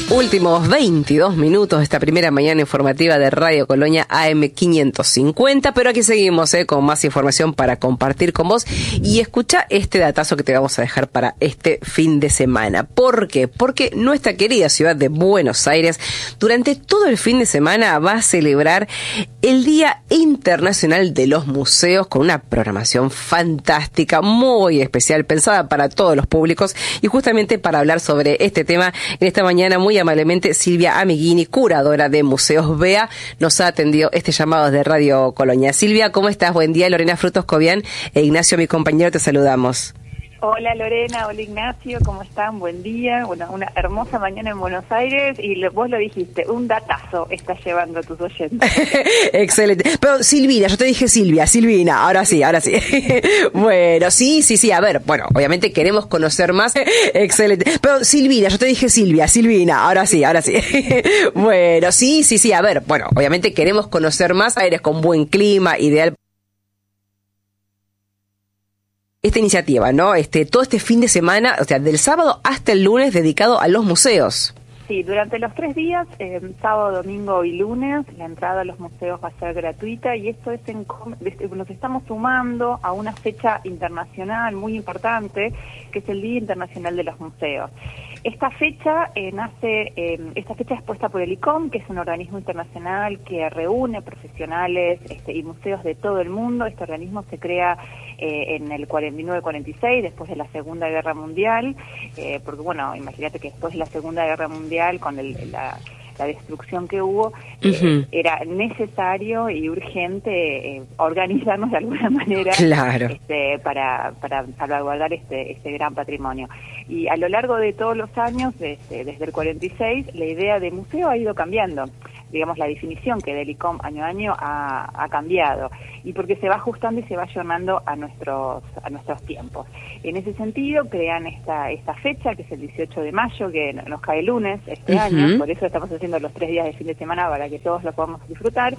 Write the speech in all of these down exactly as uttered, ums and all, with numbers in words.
Últimos veintidós minutos de esta primera mañana informativa de Radio Colonia A M quinientos cincuenta, pero aquí seguimos eh, con más información para compartir con vos y escucha este datazo que te vamos a dejar para este fin de semana. ¿Por qué? Porque nuestra querida ciudad de Buenos Aires durante todo el fin de semana va a celebrar el Día Internacional de los Museos con una programación fantástica, muy especial, pensada para todos los públicos, y justamente para hablar sobre este tema en esta mañana muy amablemente Silvia Amiguini, curadora de Museos B E A, nos ha atendido este llamado de Radio Colonia. Silvia, ¿cómo estás? Buen día. Lorena Frutos Cobian e Ignacio, mi compañero, te saludamos. Hola Lorena, hola Ignacio, ¿cómo están? Buen día. Bueno, una hermosa mañana en Buenos Aires y lo, vos lo dijiste, un datazo estás llevando a tus oyentes. Excelente. Pero Silvina, yo te dije Silvia, Silvina, ahora sí, ahora sí. Bueno, sí, sí, sí, a ver, bueno, obviamente queremos conocer más. Excelente. Pero Silvina, yo te dije Silvia, Silvina, ahora sí, ahora sí. Bueno, sí, sí, sí, a ver, bueno, obviamente queremos conocer más. Aires con buen clima, ideal. Esta iniciativa, ¿no? Este, todo este fin de semana, o sea, del sábado hasta el lunes, dedicado a los museos. Sí, durante los tres días, eh, sábado, domingo y lunes, la entrada a los museos va a ser gratuita y esto es en, nos estamos sumando a una fecha internacional muy importante, que es el Día Internacional de los Museos. Esta fecha eh, nace, eh, esta fecha es puesta por el I C O M, que es un organismo internacional que reúne profesionales este, y museos de todo el mundo. Este organismo se crea eh, en el cuarenta y nueve cuarenta y seis, después de la Segunda Guerra Mundial, eh, porque bueno, imagínate que después de la Segunda Guerra Mundial, con el, la, la destrucción que hubo, eh, uh-huh. era necesario y urgente eh, organizarnos de alguna manera claro. este, para, para salvaguardar este, este gran patrimonio. Y a lo largo de todos los años, desde, desde el cuarenta y seis, la idea de museo ha ido cambiando. Digamos, la definición que del I C O M año a año ha, ha cambiado, y porque se va ajustando y se va ayornando a nuestros a nuestros tiempos. En ese sentido, crean esta esta fecha, que es el dieciocho de mayo, que nos cae el lunes este uh-huh. año, por eso estamos haciendo los tres días de fin de semana para que todos lo podamos disfrutar.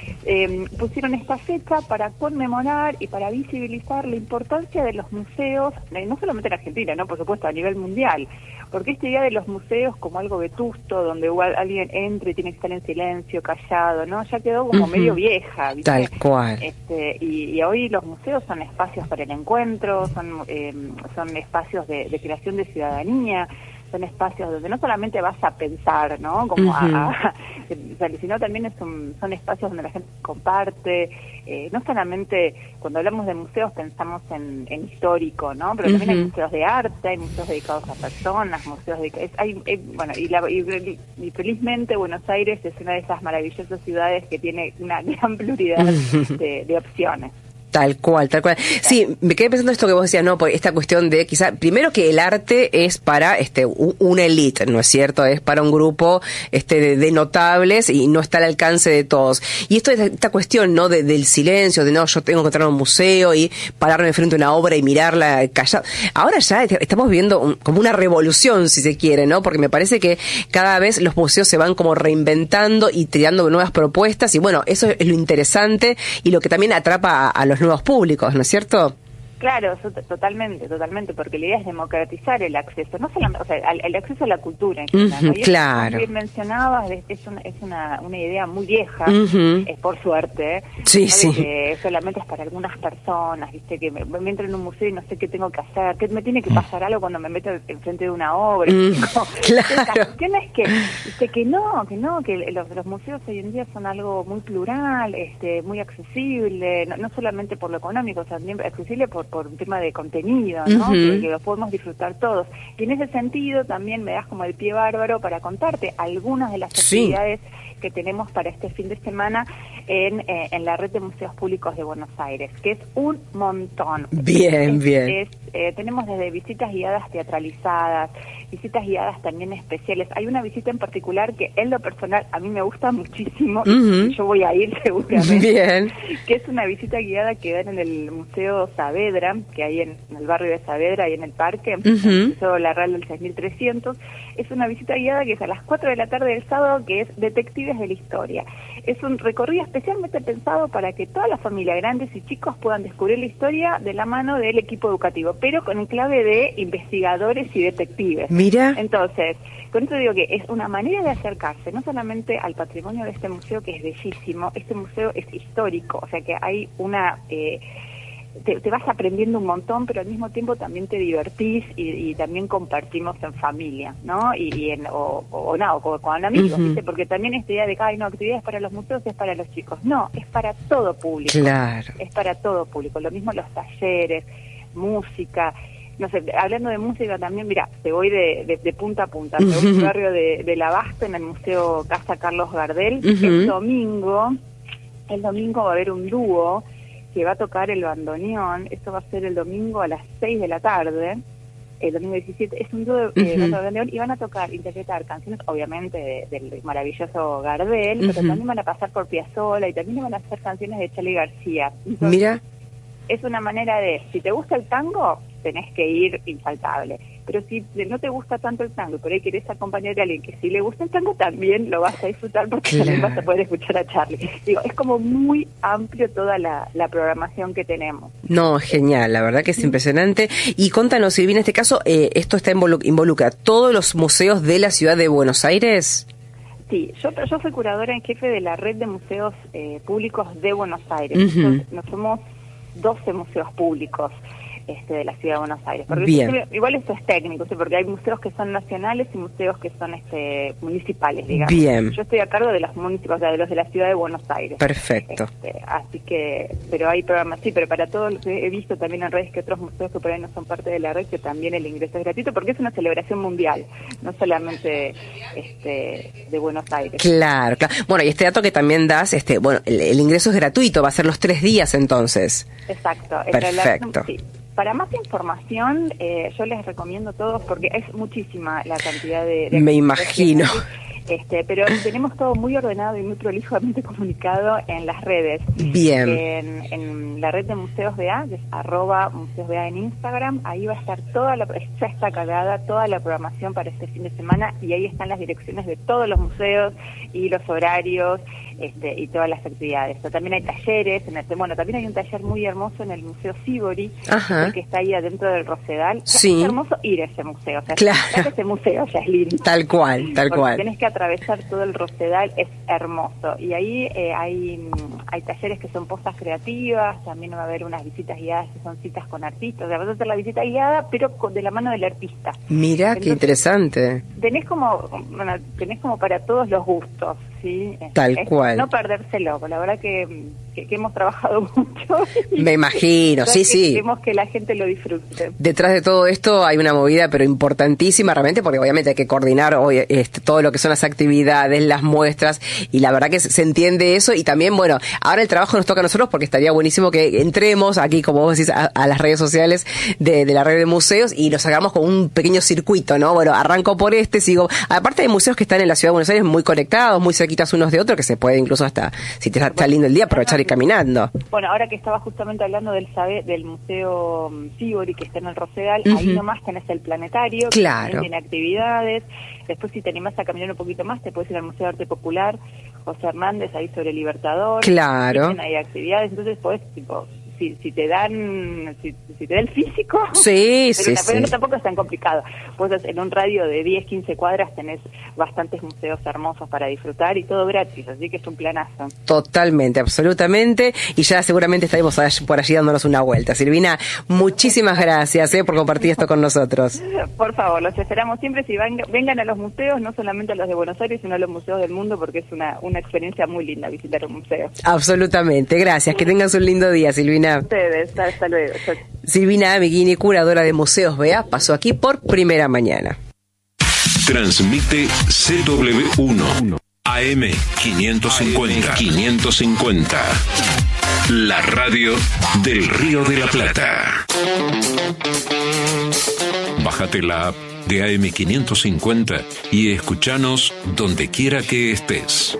Eh, pusieron esta fecha para conmemorar y para visibilizar la importancia de los museos, no solamente en Argentina, no, por supuesto, a nivel mundial, porque esta idea de los museos como algo vetusto, donde igual alguien entre y tiene que estar en silencio, callado, ¿no? Ya quedó como uh-huh. medio vieja, ¿viste? Tal cual. Este, y, y hoy los museos son espacios para el encuentro, son eh, son espacios de, de creación de ciudadanía, son espacios donde no solamente vas a pensar, ¿no? Como uh-huh. a, a, sino también es un, son espacios donde la gente comparte. Eh, no solamente cuando hablamos de museos pensamos en, en histórico, ¿no? Pero uh-huh. también hay museos de arte, hay museos dedicados a personas, museos dedicados... Hay, hay, bueno, y, la, y, y felizmente Buenos Aires es una de esas maravillosas ciudades que tiene una gran pluralidad uh-huh. de, de opciones. Tal cual, tal cual. Sí, me quedé pensando esto que vos decías, ¿no? Por esta cuestión de quizá, primero que el arte es para este una élite, ¿no es cierto? Es para un grupo este de, de notables y no está al alcance de todos. Y esto es esta cuestión, ¿no? De, del silencio, de no, yo tengo que entrar a un museo y pararme frente a una obra y mirarla callado. Ahora ya estamos viendo un, como una revolución, si se quiere, ¿no? Porque me parece que cada vez los museos se van como reinventando y tirando nuevas propuestas, y bueno, eso es lo interesante y lo que también atrapa a, a los nuevos públicos, ¿no es cierto? Claro, totalmente, totalmente, porque la idea es democratizar el acceso, no solamente, o sea, el, el acceso a la cultura en general, uh-huh, ¿no? Y claro. Como bien mencionabas, es, una, es una, una idea muy vieja, uh-huh. es por suerte, sí, ¿no? sí. Que solamente es para algunas personas, viste, que me, me entro en un museo y no sé qué tengo que hacer, que me tiene que pasar algo cuando me meto enfrente de una obra. Uh, como, claro. La cuestión es que, viste, que no, que no, que los, los museos hoy en día son algo muy plural, este, muy accesible, no, no solamente por lo económico, también accesible por por un tema de contenido, ¿no? Uh-huh. que, que lo podemos disfrutar todos. Y en ese sentido también me das como el pie bárbaro para contarte algunas de las sí. actividades que tenemos para este fin de semana en, eh, en la red de museos públicos de Buenos Aires, que es un montón. Bien, es, bien. Es, eh, tenemos desde visitas guiadas teatralizadas, visitas guiadas también especiales. Hay una visita en particular que en lo personal a mí me gusta muchísimo, uh-huh. y yo voy a ir seguramente, bien. que es una visita guiada que dan en el Museo Saavedra, que hay en, en el barrio de Saavedra, ahí en el parque, uh-huh. el Museo Larral del seis mil trescientos. Es una visita guiada que es a las cuatro de la tarde del sábado, que es Detectives de la Historia. Es un recorrido especialmente pensado para que toda la familia, grandes y chicos, puedan descubrir la historia de la mano del equipo educativo, pero con clave de investigadores y detectives. Mira. Entonces, con esto digo que es una manera de acercarse no solamente al patrimonio de este museo, que es bellísimo. Este museo es histórico, o sea que hay una... Eh, Te, te vas aprendiendo un montón, pero al mismo tiempo también te divertís y, y también compartimos en familia, ¿no? Y, y en, o, o no, o con amigos, uh-huh. ¿viste? Porque también esta idea de que, ay, no, actividades para los museos es para los chicos. No, es para todo público. Claro. Es para todo público. Lo mismo los talleres, música. No sé, hablando de música también, mira, te voy de, de, de punta a punta. Me voy al barrio de, del Abasto, en el Museo Casa Carlos Gardel. Uh-huh. El domingo, el domingo va a haber un dúo que va a tocar el bandoneón. Esto va a ser el domingo a las seis de la tarde, el domingo diecisiete, es un dúo de uh-huh. bandoneón, y van a tocar, interpretar canciones, obviamente, de, del maravilloso Gardel, uh-huh. pero también van a pasar por Piazzolla, y también van a hacer canciones de Charly García. Entonces, mira, es una manera de, si te gusta el tango, tenés que ir infaltable. Pero si no te gusta tanto el tango, pero ahí querés acompañar a alguien que sí le gusta el tango, también lo vas a disfrutar, porque claro. también vas a poder escuchar a Charly. Digo, es como muy amplio toda la, la programación que tenemos. No, genial, la verdad que es impresionante. Y contanos, Silvina, en este caso, eh, ¿esto está involu- involucra todos los museos de la ciudad de Buenos Aires? Sí, yo yo soy curadora en jefe de la red de museos eh, públicos de Buenos Aires. Uh-huh. Nosotros, nos somos doce museos públicos Este, de la ciudad de Buenos Aires. Porque Bien. Igual esto es técnico, ¿sí? Porque hay museos que son nacionales y museos que son este, municipales, digamos. Bien. Yo estoy a cargo de los municipios, o sea, de los de la ciudad de Buenos Aires. Perfecto. Este, así que, pero hay programas, sí, pero para todo lo que he visto también en redes, que otros museos que por ahí no son parte de la red, que también el ingreso es gratuito, porque es una celebración mundial, no solamente este, de Buenos Aires. Claro, claro. Bueno, y este dato que también das, este, bueno, el, el ingreso es gratuito, va a ser los tres días entonces. Exacto. Perfecto. Sí. Para más información, eh, yo les recomiendo a todos, porque es muchísima la cantidad de... de Me imagino. Este, pero tenemos todo muy ordenado y muy prolijamente comunicado en las redes. Bien. En, en la red de Museos B A, que es arroba Museos B A en Instagram, ahí va a estar toda la, ya está cargada toda la programación para este fin de semana, y ahí están las direcciones de todos los museos y los horarios, este, y todas las actividades. Pero también hay talleres, en el, bueno, también hay un taller muy hermoso en el Museo Sívori, que está ahí adentro del Rosedal. Sí. Es hermoso ir a ese museo, o sea, claro. ese museo ya es lindo. Tal cual, tal Porque cual. Tenés que atravesar todo el Rosedal, es hermoso. Y ahí eh, hay, hay talleres que son postas creativas, también va a haber unas visitas guiadas que son citas con artistas. O sea, vas a hacer la visita guiada, pero con, de la mano del artista. Mira, entonces, qué interesante. Tenés como, bueno, tenés como para todos los gustos, ¿sí? Tal es, cual. No perdérselo, la verdad que, que, que hemos trabajado mucho. Me imagino, sí, que sí. Queremos que la gente lo disfrute. Detrás de todo esto hay una movida, pero importantísima realmente, porque obviamente hay que coordinar hoy este, todo lo que son las actividades, las muestras, y la verdad que se entiende eso. Y también, bueno, ahora el trabajo nos toca a nosotros, porque estaría buenísimo que entremos aquí, como vos decís, a, a las redes sociales de, de la red de museos y nos hagamos con un pequeño circuito, ¿no? Bueno, arranco por este, sigo. Aparte hay museos que están en la ciudad de Buenos Aires muy conectados, muy cerquitas unos de otros, que se puede incluso hasta, si te está, está lindo el día, aprovechar y caminando. Bueno, ahora que estaba justamente hablando del sabe, del Museo Sívori, que está en el Rosedal, uh-huh. ahí nomás tenés el planetario, claro. que tiene actividades. Después, si te animás a caminar un poquito más, te puedes ir al Museo de Arte Popular José Hernández, ahí sobre el Libertador. Claro. Hay actividades, entonces podés, tipo, si, si te dan, si, si te da el físico, sí, pero, sí, una, pero sí. no tampoco es tan complicado. Pues en un radio de diez, quince cuadras tenés bastantes museos hermosos para disfrutar y todo gratis, así que es un planazo. Totalmente, absolutamente, y ya seguramente estaremos por allí dándonos una vuelta. Silvina, muchísimas gracias eh, por compartir esto con nosotros. Por favor, los esperamos siempre. Si van, vengan a los museos, no solamente a los de Buenos Aires, sino a los museos del mundo, porque es una, una experiencia muy linda visitar un museo. Absolutamente, gracias, que tengas un lindo día, Silvina. Ustedes, hasta luego. Silvina Amiguini, curadora de Museos B A, pasó aquí por Primera Mañana. Transmite C W uno A M quinientos cincuenta. quinientos cincuenta. La radio del Río de la Plata. Bájate la app de A M quinientos cincuenta y escuchanos donde quiera que estés.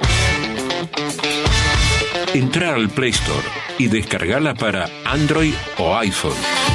Entra al Play Store y descargala para Android o iPhone.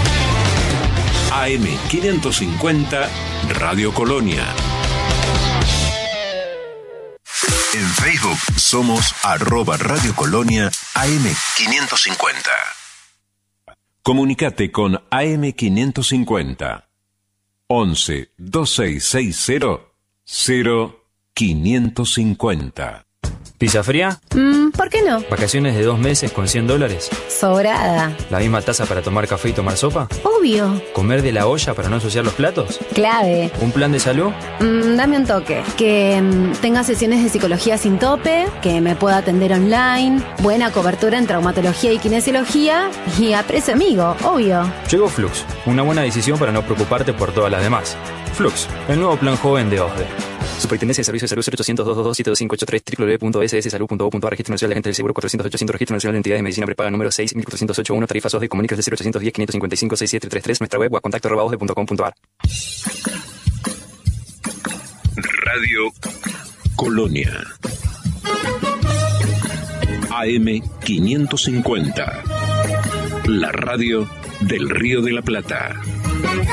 A M quinientos cincuenta Radio Colonia. En Facebook Facebook somos arroba Radio Colonia A M quinientos cincuenta. Comunicate con A M quinientos cincuenta. once veintiséis sesenta cero quinientos cincuenta. ¿Pizza fría? Mm, ¿por qué no? ¿Vacaciones de dos meses con cien dólares? Sobrada. ¿La misma taza para tomar café y tomar sopa? Obvio. ¿Comer de la olla para no ensuciar los platos? Clave. ¿Un plan de salud? Mm, dame un toque. Que mm, tenga sesiones de psicología sin tope, que me pueda atender online, buena cobertura en traumatología y kinesiología y a precio amigo, obvio. Llegó Flux, una buena decisión para no preocuparte por todas las demás. Flux, el nuevo plan joven de OSDE. Superintendencia de Servicios de Salud cero ochocientos, doscientos veintidós, siete dos cinco ocho tres, doble u doble u doble u punto ese ese salud punto gov punto a r, Registro Nacional de Agentes del Seguro cuatrocientos ochocientos, Registro Nacional de Entidades de Medicina Prepaga número seis mil cuatrocientos ochenta y uno, tarifas OSDE, comunicas de cero ochocientos diez, quinientos cincuenta y cinco, sesenta y siete treinta y tres, nuestra web o a contacto arroba osde punto com punto a r. Radio Colonia A M quinientos cincuenta, la radio del Río de la Plata.